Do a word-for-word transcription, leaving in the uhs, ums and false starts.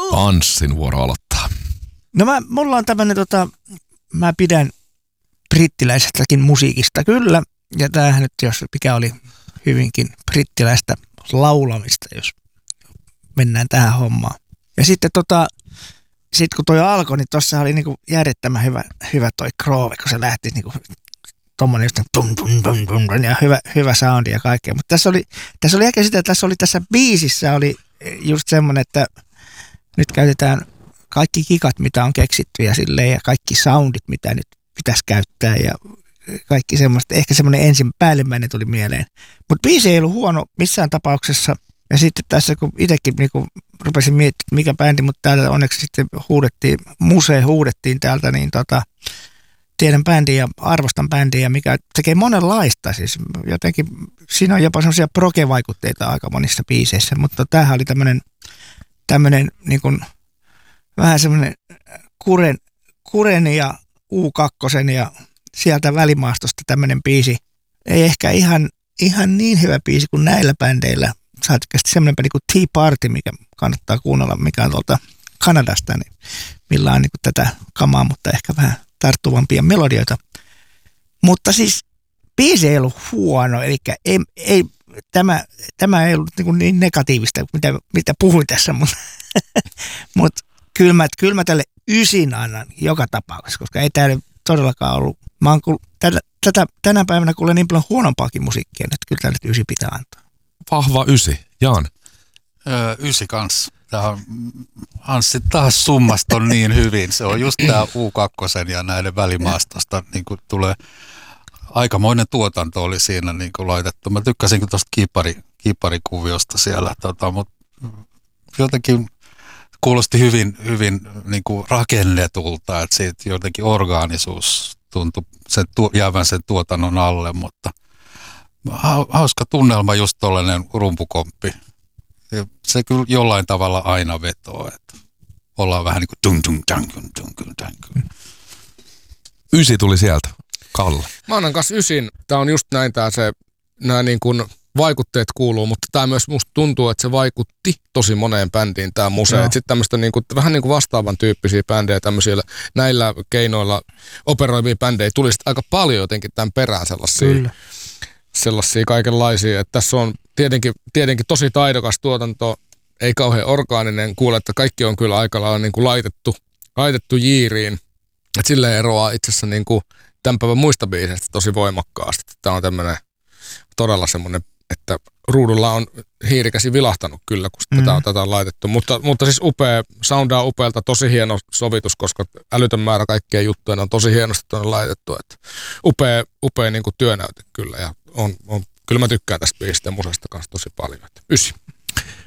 Anssin vuoro aloittaa. No mä, mulla on tämmönen tota, mä pidän brittiläisestäkin musiikista kyllä. Ja tämähän nyt, jos mikä oli hyvinkin brittiläistä laulamista, jos mennään tähän hommaan. Ja sitten tota, sit kun toi alkoi, niin tossa oli niinku järjettömän hyvä, hyvä toi groove, kun se lähti niinku tommonen just bum, bum, bum, bum, ja hyvä, hyvä soundi ja kaikkea. Mutta tässä oli, tässä oli ehkä sitä, että tässä oli tässä biisissä oli just semmonen, että nyt käytetään kaikki kikat, mitä on keksitty ja silleen, ja kaikki soundit, mitä nyt pitäisi käyttää ja kaikki semmoista. Ehkä semmoinen ensin päällimmäinen tuli mieleen. Mutta biisi ei ollut huono missään tapauksessa. Ja sitten tässä, kun itsekin niinku rupesin miettimään, mikä bändi, mutta täällä onneksi sitten huudettiin, museen huudettiin täältä, niin tota, tiedän bändiä ja arvostan bändiä, mikä tekee monenlaista. Siis jotenkin, siinä on jopa semmoisia proge-vaikutteita aika monissa biiseissä, mutta tämähän oli tämmöinen, tämmöinen niin kuin, vähän semmoinen kuren, kuren ja U kaksi ja sieltä välimaastosta tämmöinen biisi. Ei ehkä ihan, ihan niin hyvä biisi kuin näillä bändeillä. Saatikasti semmoinen bändi kuin Tea Party, mikä kannattaa kuunnella, mikä on tuolta Kanadasta, niin millä on niin kuin tätä kamaa, mutta ehkä vähän tarttuvampia melodioita. Mutta siis biisi ei ollut huono, eli ei, ei, tämä, tämä ei ollut niin, niin negatiivista, mitä, mitä puhuin tässä, mutta, mutta kyllä, mä, kyllä mä tälle ysin annan joka tapauksessa, koska ei täällä todellakaan ollut. Mä oon kuul, tätä, tätä, tänä päivänä kuulen niin paljon huonompaakin musiikkia, että kyllä tälle ysi pitää antaa. Vahva ysi. Jaan. Öö, ysi kanssa. Tämä on, Anssi taas summasta on niin hyvin. Se on just tämä U kaksi ja näiden välimaastosta niin kuin tulee aikamoinen tuotanto oli siinä niin kuin laitettu. Mä tykkäsin tuosta kiipari, kiiparikuviosta siellä, tota, mutta jotenkin kuulosti hyvin, hyvin niin kuin rakennetulta, että siitä jotenkin orgaanisuus tuntui sen tu, jäävän sen tuotannon alle, mutta hauska tunnelma, just tollainen rumpukomppi. Ja se kyllä jollain tavalla aina vetoo, että ollaan vähän niin kuin tung tung tang tung tung tang. Ysi tuli sieltä. Kalle. Mä annan kanssa ysin. Tää on just näin tää se, nää niin kuin vaikutteet kuuluu, mutta tää myös musta tuntuu, että se vaikutti tosi moneen bändiin tää musea. Sitten tämmöistä niin kuin, vähän niin kuin vastaavan tyyppisiä bändejä, tämmöisiä näillä keinoilla operoivia bändejä tuli aika paljon jotenkin tämän perään sellaisia. Kyllä. Sellaisia kaikenlaisia, että tässä on tietenkin, tietenkin tosi taidokas tuotanto, ei kauhean orgaaninen, kuule, että kaikki on kyllä aika lailla niin kuin laitettu, laitettu jiiriin, että silleen eroaa itse asiassa niin kuin tämän päivän muista biiseistä tosi voimakkaasti. Tämä on tämmöinen todella semmoinen, että ruudulla on hiirikäsi vilahtanut kyllä, kun mm. tätä on tätä on laitettu, mutta, mutta siis upea, soundaa upealta, tosi hieno sovitus, koska älytön määrä kaikkia juttuja on tosi hienosti tuonne laitettu, että upea, upea niin kuin työnäyte kyllä ja on, on, kyllä mä tykkään tästä biisistä ja musasta kanssa tosi paljon, että ysi.